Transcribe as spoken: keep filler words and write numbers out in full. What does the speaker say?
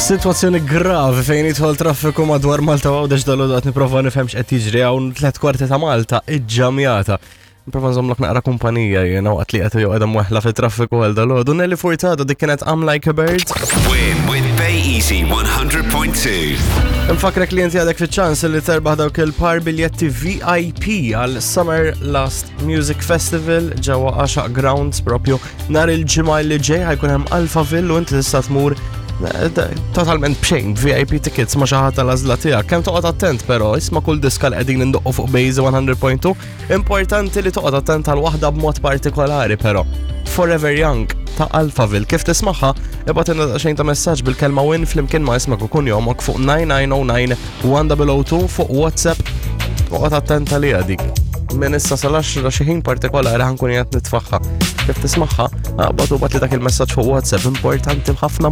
Situazzjoni gravi fejn jidħol traffiku madwar Malta u għawdex dal-għodu għat niprofa nifhem x'qed jiġri hawn tliet kwarti ta' Malta iġġamjata. Niprofa nżommlok naqra kumpanija jiena waqt li qed jew qiegħda mweħħla fit-traffiku għal dal-għodu. Nelly Furtado dik kienet I'm Like a Bird. Win with Bay Easy one hundred point two. Infakrek li inti għadek fiċ-ċans li terbaħ dawk il-par biljetti V I P għal Summer Last Music Festival ġewwa Ashaq Grounds propju nhar il-ġimgħa li ġej ħajkun hemm Alphaville u inti tista' tmur totalment bxejn V I P tickets ma xi ħadd tal-għażla tiegħek. Kemm toqgħod attent però isma' kull diska li qegħdin indoqqu fuq Bay Easy one hundred point two. Importanti li toqgħod attent għal waħda b'mod partikolari però. Forever Young ta' Alphaville. Kif tismaħħa, ibgħat inna xejn ta' messaġġ bil-kelma win flimkien ma' ismek ukun jomok fuq nine nine zero nine one zero zero two fuq WhatsApp. Toqgħod attent għalija dik. Min issa sal-għaxra xi ħin partikolari ħankun qed nitfaħħa. Kif tismaħħa, batu bat li dak il-messaġġ fuq WhatsApp importanti ħafna